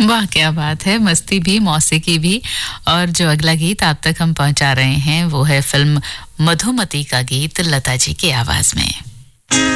वाह, क्या बात है। मस्ती भी, मौसीकी भी। और जो अगला गीत आप तक हम पहुंचा रहे हैं वो है फिल्म मधुमती का गीत लता जी की आवाज में।